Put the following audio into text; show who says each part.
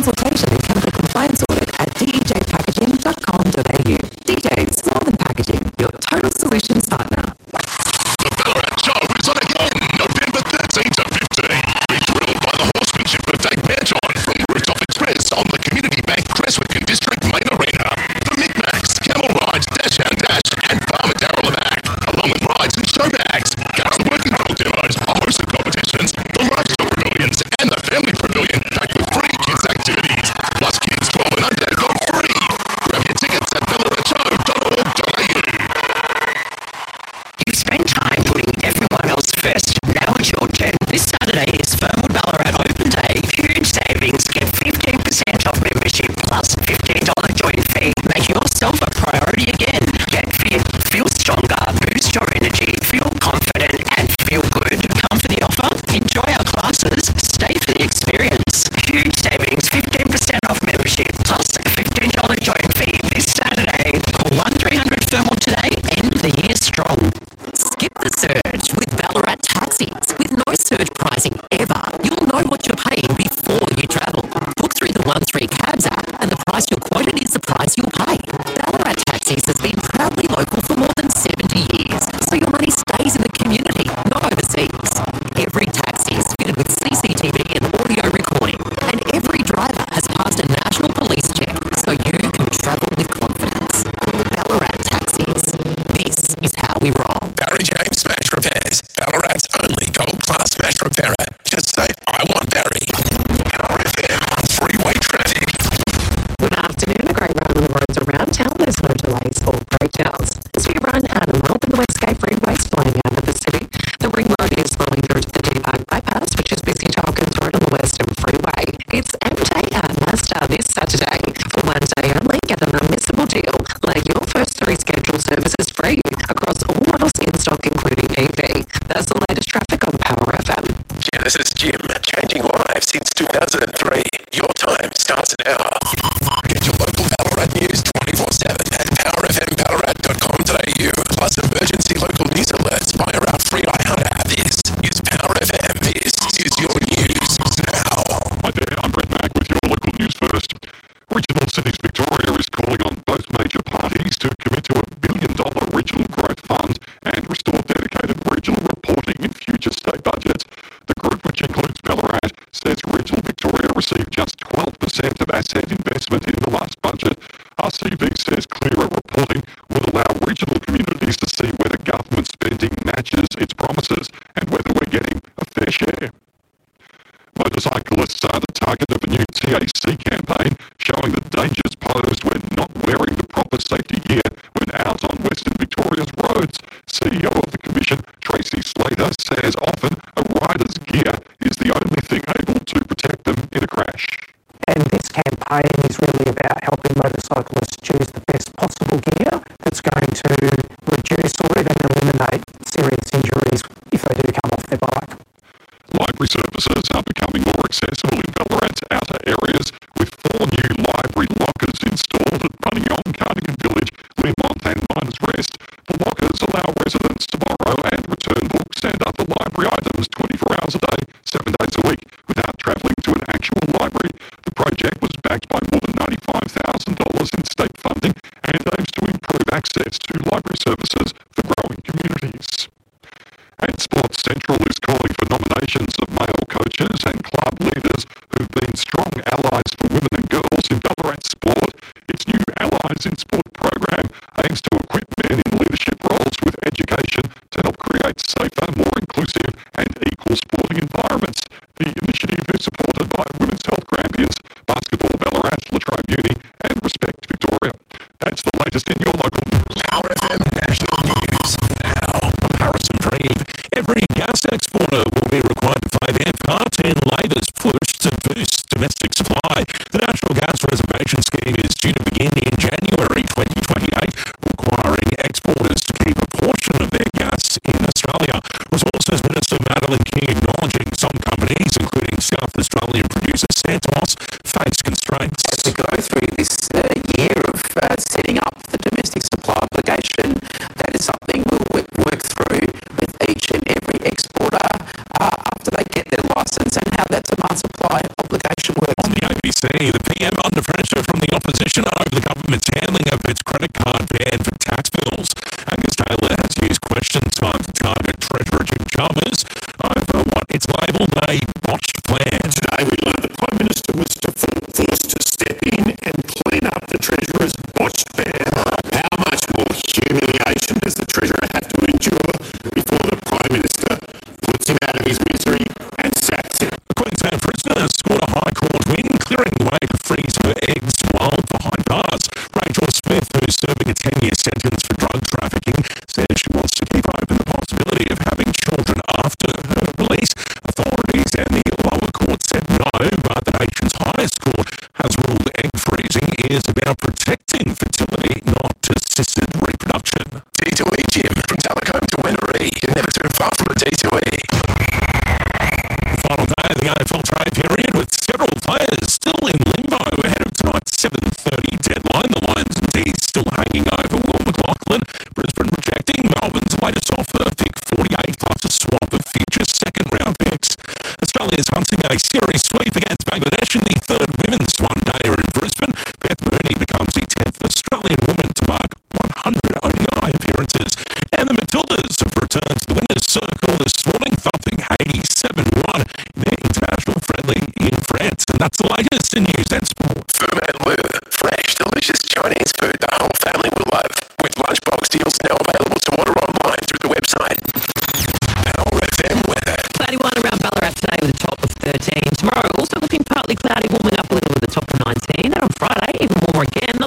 Speaker 1: consultation and chemical compliance audit at dejpackaging.com.au. DJ's More Than Packaging, your total solutions partner.
Speaker 2: The Ballarat Show is on again, November 13 to 15. Be thrilled by the horsemanship of Dave Manchon from Rooftop Express on the Community Bank Creswick and District Main Arena. The Micmacs, Camel Rides, Dash and Dash, and Farmer Darrell are back, along with rides and show bags, Garrett Working Dog demos, a host of competitions, the Livestock Pavilions, and the Family Pavilion, packed with free kids activities. Plus kids 12 and under go free. Grab your tickets at ballaratshow.org.au.
Speaker 3: You spend time putting everyone else first. Now it's your turn. This Saturday is Fernwood Ballarat Open Day. Huge savings. Get 15% off membership plus $15 join fee. Make yourself a priority again. Get fit, feel stronger, boost your energy, feel confident and feel good. Come for the offer, enjoy our classes, stay for the experience. Huge savings, 15% off membership plus a $15 join fee this Saturday. Call 1300 Fernwood today. End the year strong.
Speaker 1: Skip the surge with Ballarat Taxis. With no surge pricing ever, you'll know what you're paying before you travel. Book through the 13 Cabs app and the price you're quoted is the price you'll pay. Ballarat Taxis has been proudly local for more than 70 years, so your money stays in the community, not overseas. Every taxi is fitted with CCTV and audio recording, and every driver has passed a national police check, so you can travel with confidence. Ballarat Taxis. This is how we roll.
Speaker 2: Barry James Smash Repairs, Ballarat's only gold-class smash repairer. Just say, I want Barry. Power FM on freeway traffic.
Speaker 1: Good afternoon. A great run on the roads around town. There's no delays or breakdowns. As we run out of Melbourne, the Westgate Freeway flowing out of the city, the ring road is flowing through to the D-Park bypass, which is busy Talkins Road on the Western Freeway. It's MJ Mazda this Saturday. For one day only, get an unmissable deal. Like your first 3 scheduled services free across all models in stock, including EV. That's the latest traffic on Power FM.
Speaker 2: Genesis Gym, changing lives since 2003. Your time starts now. Get your local Ballarat news 24/7 at powerfmballarat.com.au. Plus emergency local news alerts via our free iHeart app. This is Power FM. This is your news now.
Speaker 4: Hi there, I'm Brett Mack with your local news first. Regional Cities Victoria is calling on both major parties to commit to $1 billion regional growth fund and restore dedicated regional reporting in future state budgets. The group, which includes Ballarat, says regional Victoria received just 12% of asset investment in the last budget. RCV says clearer reporting will allow regional communities to see whether government spending matches its promises and whether we're getting a fair share. Motorcyclists are the target of a new TAC campaign showing the dangers posed when not wearing the proper safety gear when out on Western Victoria's roads. CEO of the Commission, Tracy Slater, says often a rider's gear is the only thing able to protect them in a crash.
Speaker 5: And this campaign is really about helping motorcyclists choose the best possible gear that's going to reduce or even eliminate serious injuries if they do come off their bike.
Speaker 4: Library services are becoming more accessible in Ballarat's outer areas, with 4 new library lockers installed at Buninyong, Cardigan Village, Learmont and Miners Rest. The lockers allow residents to borrow and return books and other library items 24 hours a day, 7 days a week, without travelling to an actual library. The project was backed by more than $95,000 in state funding and aims to improve access to library services for growing communities. And Sports Central is calling for nominations of male coaches and club leaders who've been strong allies for women and girls in Ballarat sport. Its new Allies in Sport program aims to equip men in leadership roles with education to help create safer, more inclusive and equal sporting environments. The initiative is supported by Women's Health Grampians, Basketball Ballarat, La Trobe Uni and Respect Victoria. That's the latest in your local news.
Speaker 2: Power FM National News now.
Speaker 6: Harrison Dream. Every gas exporter will be required to pay their part in Labor's push to boost domestic supply. The Natural Gas Reservation Scheme is due to begin in January 2028, requiring exporters to keep a portion of their gas in Australia. Resources Minister Madeline King acknowledging some companies, including South Australian producer Santos, face constraints.
Speaker 7: As we go through this year of setting up the domestic supply obligation, that is something we'll work through with each and every exporter after they get their licence and how that demand supply obligation works.
Speaker 4: On the ABC
Speaker 6: ABC. The PM under pressure from the opposition over the government's handling of its credit card ban for tax bills. Angus Taylor has used question time to target Treasurer Jim Chalmers over what it's labelled a botched plan.
Speaker 4: Today we learned the Prime Minister was forced to step in and clean up the Treasurer's botched ban. How much more humiliation does the Treasurer have to endure before the Prime Minister puts him out of his misery and sacks him?
Speaker 6: A Queensland prisoner scored a High Court win, clearing the way to freeze her eggs while behind bars. Rachel Smith, who's serving a 10-year sentence for drug trafficking, says she wants to keep open the possibility of having children after her release. Authorities and the lower court said no, but the nation's highest court has ruled egg freezing is about protecting fertility, not assisted reproduction.
Speaker 2: D2E Jim, from Talacombe to Wennery. You're never too far from a D2E.
Speaker 6: Final day of the AFL trade period with several players still in limbo ahead of tonight's 7:30 deadline. The Lions and D's still hanging over Will McLaughlin. Brisbane rejecting Melbourne's latest offer, pick 48 plus a swap of future second-round picks. Australia's hunting a series sweep against Bangladesh in the third women's one-dayer in Brisbane. Beth Mooney becomes the 10th Australian woman to mark 100 ODI appearances. And the Matildas have returned to the winner's circle this morning, thumping 87-1 in their international friendly in France. And that's the latest in news and sport.
Speaker 2: Fu Man Lu, fresh, delicious Chinese food the whole family will love. With lunchbox deals now available to order online through the website. Power FM weather.
Speaker 1: Cloudy one around Ballarat today with a top of 13. Tomorrow also looking partly cloudy, warming up a little with a top of 19. Then on Friday, even warmer again,